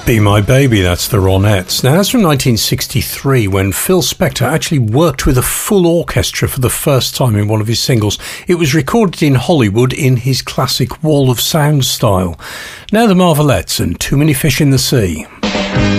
Be My Baby, that's the Ronettes. Now, that's from 1963 when Phil Spector actually worked with a full orchestra for the first time in one of his singles. It was recorded in Hollywood in his classic Wall of Sound style. Now the Marvelettes and Too Many Fish in the Sea.